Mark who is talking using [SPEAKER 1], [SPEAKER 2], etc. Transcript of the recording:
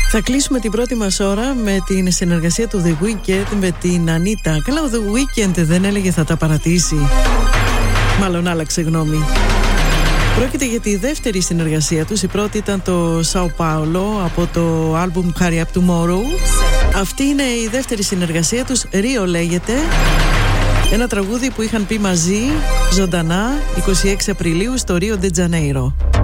[SPEAKER 1] Θα κλείσουμε την πρώτη μας ώρα με την συνεργασία του The Weeknd με την Ανίτα. Καλά, ο The Weeknd δεν έλεγε θα τα παρατήσει. Μάλλον άλλαξε γνώμη. Πρόκειται για τη δεύτερη συνεργασία τους. Η πρώτη ήταν το Sao Paulo από το άλμπουμ Hurry Up Tomorrow. Αυτή είναι η δεύτερη συνεργασία τους. Rio λέγεται. Ένα τραγούδι που είχαν πει μαζί ζωντανά 26 Απριλίου στο Rio de Janeiro.